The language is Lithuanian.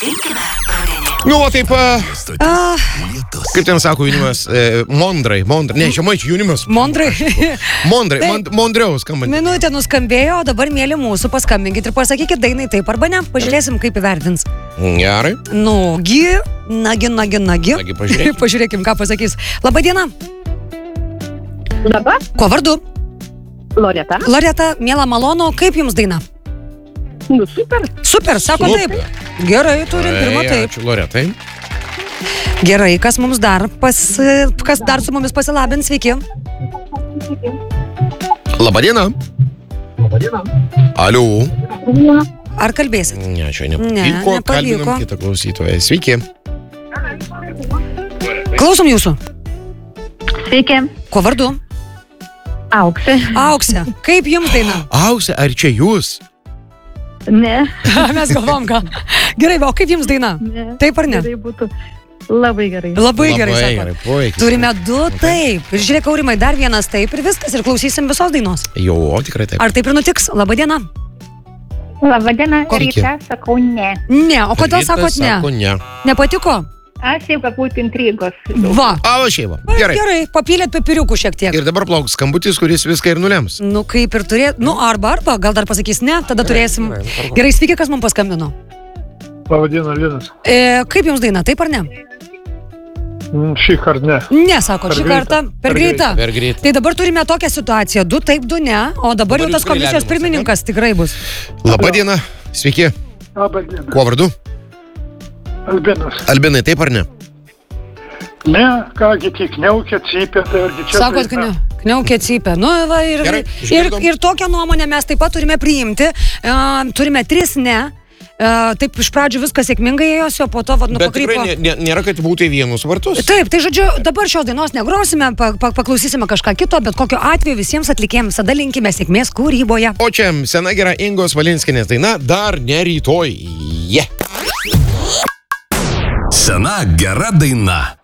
Vadinkime rudenį. Nu, o taip, kaip ten sako jaunimas, Mondrai, ne, žemaičių jaunimas. Mondriau skambant. Minutė nuskambėjo, o dabar, mėly mūsų, paskambinkit ir pasakykit dainai taip arba ne. Pažiūrėsim, kaip įvertins. Gerai. Nugi, nagi. Nagi, pažiūrėkim. Pažiūrėkim, ką pasakys. Labadiena. Labas. Kuo vardu? Loreta. Loreta, miela malonu, kaip jums daina? Nu, super. Super, sako Super. taip. Gerai, turim pirmą taip. Ačiū, Loretai. Gerai, kas mums dar kas dar su mumis pasilabins, sveiki. Labadiena. Aliu. Ar kalbėsit? Ne, čia Ne, nepavyko. nepavyko. Kalbinam kitą klausytoją. Sveiki. Klausom jūsų. Sveiki. Kuo vardu? Auksė. Auksė, kaip jums daina? Auksė, ar čia jūs? Ne. Mes galvom, ką. Gerai, o kaip jums daina? Ne. Taip ar ne? Gerai būtų. Labai gerai. Labai gerai, sako. puikiai. Turime 2 taip. Ir žiūrėk, Aurimai, dar vienas taip ir viskas. Ir klausysim visos dainos. Jo, tikrai taip. Ar taip ir nutiks? Labadiena. Labadiena, Sveiki. Rita, sakau ne. Ne, o kodėl Rita sakot ne? Sako ne. Nepatiko? Aš jau galbūt intrigos. Va. O, šeima. Gerai. Gerai, papylėt pipiriukų šiek tiek. Ir dabar plauks skambutis, kuris viską ir nulems. Nu, kaip ir turėt, nu, arba, gal dar pasakys ne, tada turėsim. Gerai, sveiki, kas mums paskambino. Labadiena, Linas. Kaip jums daina, taip ar ne? Šį kartą ne. Ne, sako, šį kartą per greitą. Per greitą. Tai dabar turime tokią situaciją, 2 taip, 2 ne, o dabar jau Dabar tas jūs komisijos lemiamas, pirmininkas tikrai bus. Labadiena. Sveiki. Labadiena. Kuo vardu? Albinas. Albinai, taip ar ne? Ne, kągi tik kniaukia, cypia, tai argi čia... Sakot, kniaukė cypia. Nu, va, Gerai, išgirdom. ir tokią nuomonę mes taip pat turime priimti. Turime 3 ne. Taip iš pradžių viskas sėkmingai ėjosi, o po to Bet pakrypo. tikrai nėra, kad būtų į vienus vartus. Taip, tai žodžiu, dabar šios dainos negrosime, paklausysime kažką kito, bet kokiu atveju visiems atlikėjams visada linkime sėkmės kūryboje. O čia sena gera Ingos Valinskinės daina dar ne rytoj. Yeah. Sena gera daina.